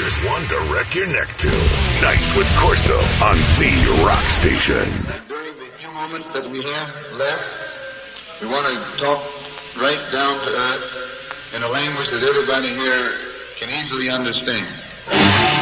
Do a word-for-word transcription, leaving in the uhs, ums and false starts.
Here's one to wreck your neck to. Nights with Corso on the Rock Station. During the few moments that we have left, we want to talk right down to earth in a language that everybody here can easily understand.